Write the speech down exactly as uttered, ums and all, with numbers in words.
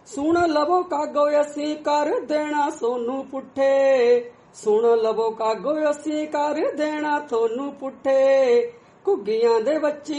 ਸੁਣ ਲਵੋ ਕਾਗੋ ਅਸੀਂ ਕਰ ਦੇਣਾ ਸੋਨੂੰ ਪੁੱਠੇ। ਸੁਣ ਲਵੋ ਕਾਗੋ ਅਸੀਂ ਕਰ ਦੇਣਾ ਤੁਹਾਨੂੰ ਪੁੱਠੇ। ਘੁੱਗੀਆਂ ਦੇ ਬੱਚੇ